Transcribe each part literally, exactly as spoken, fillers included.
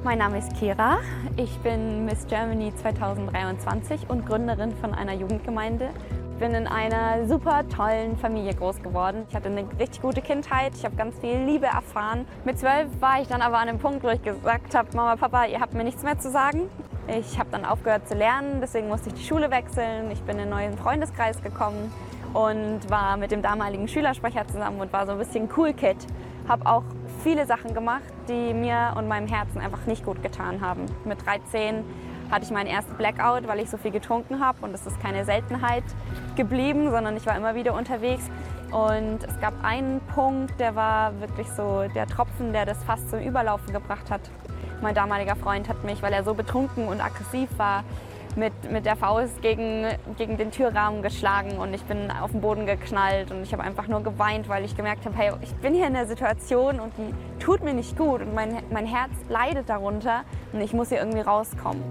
Mein Name ist Kira. Ich bin Miss Germany zweitausenddreiundzwanzig und Gründerin von einer Jugendgemeinde. Ich bin in einer super tollen Familie groß geworden. Ich hatte eine richtig gute Kindheit. Ich habe ganz viel Liebe erfahren. Mit zwölf war ich dann aber an einem Punkt, wo ich gesagt habe, Mama, Papa, ihr habt mir nichts mehr zu sagen. Ich habe dann aufgehört zu lernen, deswegen musste ich die Schule wechseln. Ich bin in einen neuen Freundeskreis gekommen und war mit dem damaligen Schülersprecher zusammen und war so ein bisschen Cool Kid. Habe auch viele Sachen gemacht, die mir und meinem Herzen einfach nicht gut getan haben. Mit dreizehn hatte ich meinen ersten Blackout, weil ich so viel getrunken habe, und das ist keine Seltenheit geblieben, sondern ich war immer wieder unterwegs. Und es gab einen Punkt, der war wirklich so der Tropfen, der das fast zum Überlaufen gebracht hat. Mein damaliger Freund hat mich, weil er so betrunken und aggressiv war, mit, mit der Faust gegen, gegen den Türrahmen geschlagen, und ich bin auf den Boden geknallt und ich habe einfach nur geweint, weil ich gemerkt habe, hey, ich bin hier in einer Situation und die tut mir nicht gut und mein, mein Herz leidet darunter und ich muss hier irgendwie rauskommen.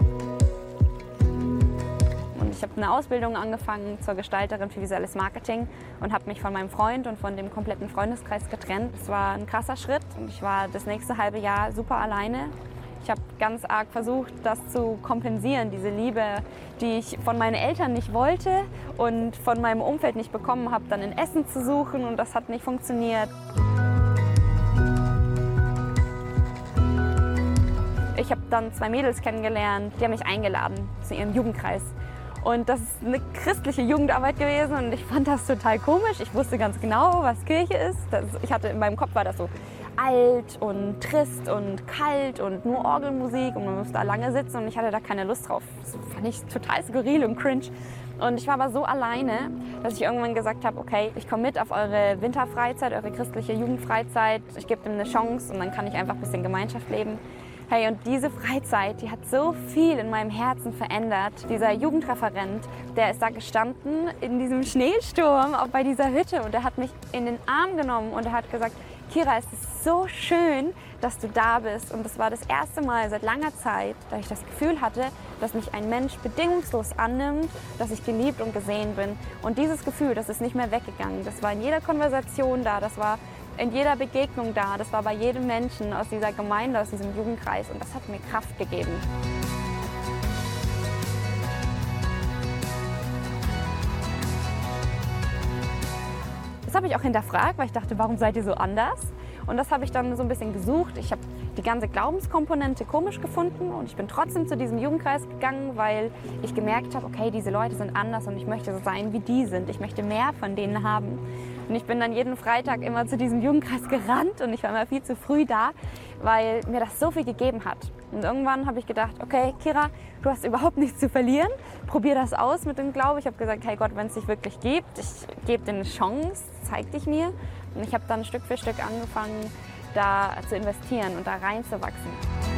Und ich habe eine Ausbildung angefangen zur Gestalterin für visuelles Marketing und habe mich von meinem Freund und von dem kompletten Freundeskreis getrennt. Es war ein krasser Schritt und ich war das nächste halbe Jahr super alleine. Ich habe ganz arg versucht, das zu kompensieren, diese Liebe, die ich von meinen Eltern nicht wollte und von meinem Umfeld nicht bekommen habe, dann in Essen zu suchen, und das hat nicht funktioniert. Ich habe dann zwei Mädels kennengelernt, die haben mich eingeladen zu ihrem Jugendkreis. Und das ist eine christliche Jugendarbeit gewesen und ich fand das total komisch. Ich wusste ganz genau, was Kirche ist. Das, ich hatte, in meinem Kopf war das so alt und trist und kalt und nur Orgelmusik und man musste da lange sitzen und ich hatte da keine Lust drauf. Das fand ich total skurril und cringe. Und ich war aber so alleine, dass ich irgendwann gesagt habe, okay, ich komme mit auf eure Winterfreizeit, eure christliche Jugendfreizeit. Ich gebe dem eine Chance und dann kann ich einfach ein bisschen Gemeinschaft leben. Hey, und diese Freizeit, die hat so viel in meinem Herzen verändert. Dieser Jugendreferent, der ist da gestanden in diesem Schneesturm, auch bei dieser Hütte, und er hat mich in den Arm genommen und er hat gesagt, Kira, es ist so schön, dass du da bist. Und das war das erste Mal seit langer Zeit, da ich das Gefühl hatte, dass mich ein Mensch bedingungslos annimmt, dass ich geliebt und gesehen bin. Und dieses Gefühl, das ist nicht mehr weggegangen. Das war in jeder Konversation da, das war in jeder Begegnung da, das war bei jedem Menschen aus dieser Gemeinde, aus diesem Jugendkreis, und das hat mir Kraft gegeben. Das habe ich auch hinterfragt, weil ich dachte, warum seid ihr so anders? Und das habe ich dann so ein bisschen gesucht. Ich habe die ganze Glaubenskomponente komisch gefunden und ich bin trotzdem zu diesem Jugendkreis gegangen, weil ich gemerkt habe, okay, diese Leute sind anders und ich möchte so sein, wie die sind. Ich möchte mehr von denen haben. Und ich bin dann jeden Freitag immer zu diesem Jugendkreis gerannt und ich war immer viel zu früh da, weil mir das so viel gegeben hat. Und irgendwann habe ich gedacht, okay, Kira, du hast überhaupt nichts zu verlieren. Probier das aus mit dem Glauben. Ich habe gesagt, hey Gott, wenn es dich wirklich gibt, ich gebe dir eine Chance, zeig dich mir. Und ich habe dann Stück für Stück angefangen, da zu investieren und da reinzuwachsen.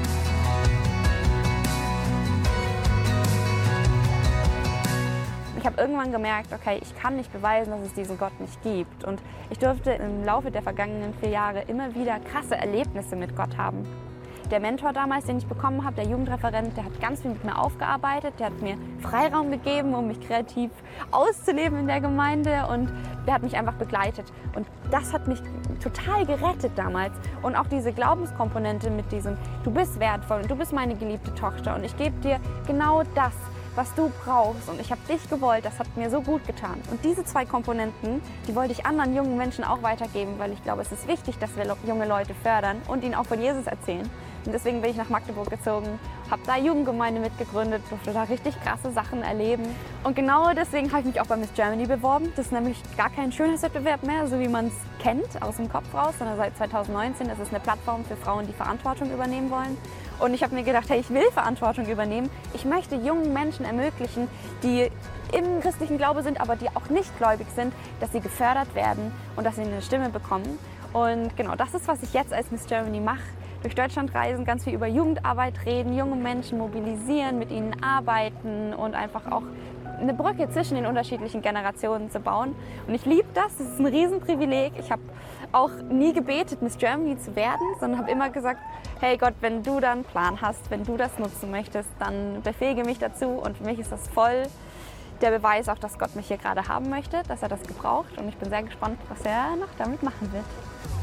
Ich habe irgendwann gemerkt, okay, ich kann nicht beweisen, dass es diesen Gott nicht gibt. Und ich durfte im Laufe der vergangenen vier Jahre immer wieder krasse Erlebnisse mit Gott haben. Der Mentor damals, den ich bekommen habe, der Jugendreferent, der hat ganz viel mit mir aufgearbeitet. Der hat mir Freiraum gegeben, um mich kreativ auszuleben in der Gemeinde, und der hat mich einfach begleitet. Und das hat mich total gerettet damals. Und auch diese Glaubenskomponente mit diesem, du bist wertvoll und du bist meine geliebte Tochter und ich gebe dir genau das, was du brauchst, und ich habe dich gewollt, das hat mir so gut getan. Und diese zwei Komponenten, die wollte ich anderen jungen Menschen auch weitergeben, weil ich glaube, es ist wichtig, dass wir junge Leute fördern und ihnen auch von Jesus erzählen. Und deswegen bin ich nach Magdeburg gezogen, habe da Jugendgemeinde mitgegründet, durfte da richtig krasse Sachen erleben. Und genau deswegen habe ich mich auch bei Miss Germany beworben. Das ist nämlich gar kein Schönheitswettbewerb mehr, so wie man es kennt aus dem Kopf raus, sondern seit zweitausendneunzehn ist es eine Plattform für Frauen, die Verantwortung übernehmen wollen. Und ich habe mir gedacht, hey, ich will Verantwortung übernehmen. Ich möchte jungen Menschen ermöglichen, die im christlichen Glaube sind, aber die auch nicht gläubig sind, dass sie gefördert werden und dass sie eine Stimme bekommen. Und genau das ist, was ich jetzt als Miss Germany mache. Durch Deutschland reisen, ganz viel über Jugendarbeit reden, junge Menschen mobilisieren, mit ihnen arbeiten und einfach auch eine Brücke zwischen den unterschiedlichen Generationen zu bauen. Und ich liebe das, das ist ein Riesenprivileg. Ich habe auch nie gebetet, Miss Germany zu werden, sondern habe immer gesagt, hey Gott, wenn du da einen Plan hast, wenn du das nutzen möchtest, dann befähige mich dazu. Und für mich ist das voll der Beweis auch, dass Gott mich hier gerade haben möchte, dass er das gebraucht. Und ich bin sehr gespannt, was er noch damit machen wird.